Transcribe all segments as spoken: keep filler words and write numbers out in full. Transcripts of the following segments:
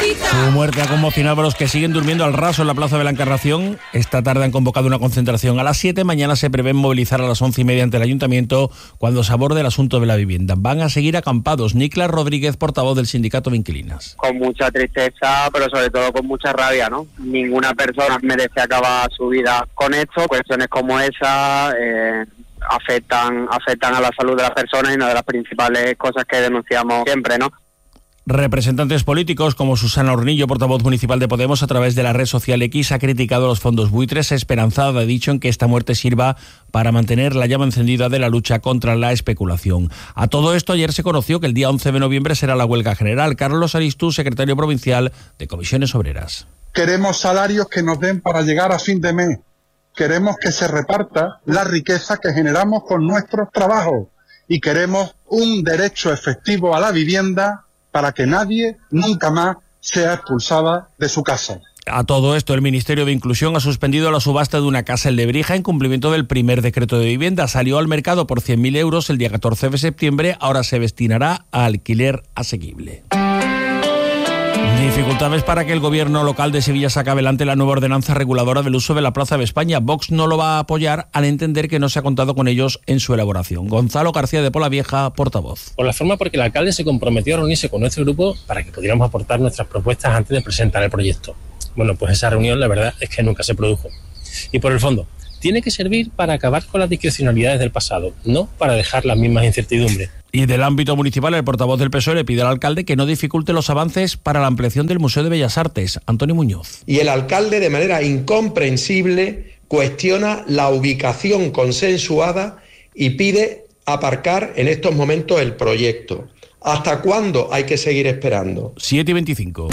Su muerte ha conmocionado a los que siguen durmiendo al raso en la Plaza de la Encarnación. Esta tarde han convocado una concentración a las siete. Mañana se prevén movilizar a las once y media ante el Ayuntamiento cuando se aborde el asunto de la vivienda. Van a seguir acampados. Niklas Rodríguez, portavoz del sindicato de inquilinas. Con mucha tristeza, pero sobre todo con mucha rabia, ¿no? Ninguna persona merece acabar su vida con esto. Cuestiones como esa eh, afectan, afectan a la salud de las personas y una de las principales cosas que denunciamos siempre, ¿no? Representantes políticos como Susana Hornillo, portavoz municipal de Podemos, a través de la red social X, ha criticado los fondos buitres. Esperanzada ha dicho en que esta muerte sirva para mantener la llama encendida de la lucha contra la especulación. A todo esto, ayer se conoció que el día once de noviembre será la huelga general. Carlos Aristú, secretario provincial de Comisiones Obreras. Queremos salarios que nos den para llegar a fin de mes. Queremos que se reparta la riqueza que generamos con nuestros trabajos. Y queremos un derecho efectivo a la vivienda para que nadie nunca más sea expulsada de su casa. A todo esto, el Ministerio de Inclusión ha suspendido la subasta de una casa en Lebrija en cumplimiento del primer decreto de vivienda. Salió al mercado por cien mil euros el día catorce de septiembre, ahora se destinará a alquiler asequible. Dificultades para que el gobierno local de Sevilla saque adelante la nueva ordenanza reguladora del uso de la Plaza de España. Vox no lo va a apoyar al entender que no se ha contado con ellos en su elaboración. Gonzalo García de Polavieja, portavoz. Por la forma porque el alcalde se comprometió a reunirse con nuestro grupo para que pudiéramos aportar nuestras propuestas antes de presentar el proyecto. Bueno, pues esa reunión la verdad es que nunca se produjo. Y por el fondo, tiene que servir para acabar con las discrecionalidades del pasado, no para dejar las mismas incertidumbres. Y del ámbito municipal, el portavoz del P S O E le pide al alcalde que no dificulte los avances para la ampliación del Museo de Bellas Artes. Antonio Muñoz. Y el alcalde, de manera incomprensible, cuestiona la ubicación consensuada y pide aparcar en estos momentos el proyecto. ¿Hasta cuándo hay que seguir esperando? siete y veinticinco.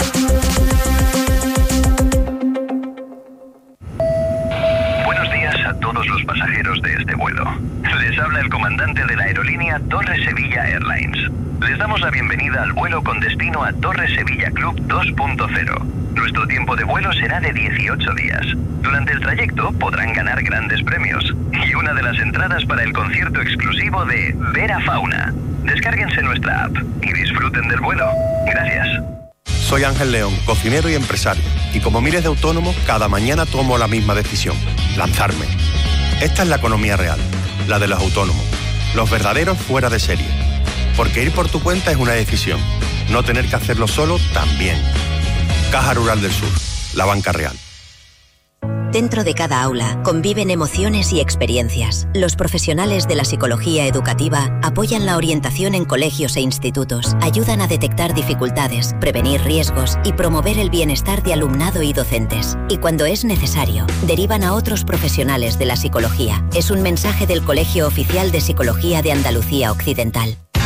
Buenos días a todos los pasajeros de este vuelo. Les habla el comandante de la aerolínea Torre Sevilla Airlines. Les damos la bienvenida al vuelo con destino a Torre Sevilla Club dos punto cero. Nuestro tiempo de vuelo será de dieciocho días. Durante el trayecto podrán ganar grandes premios y una de las entradas para el concierto exclusivo de Vera Fauna. Descárguense nuestra app y disfruten del vuelo. Gracias. Soy Ángel León, cocinero y empresario. Y como miles de autónomos, cada mañana tomo la misma decisión: lanzarme. Esta es la economía real, la de los autónomos, los verdaderos fuera de serie. Porque ir por tu cuenta es una decisión, no tener que hacerlo solo también. Caja Rural del Sur, la banca real. Dentro de cada aula conviven emociones y experiencias. Los profesionales de la psicología educativa apoyan la orientación en colegios e institutos, ayudan a detectar dificultades, prevenir riesgos y promover el bienestar de alumnado y docentes. Y cuando es necesario, derivan a otros profesionales de la psicología. Es un mensaje del Colegio Oficial de Psicología de Andalucía Occidental.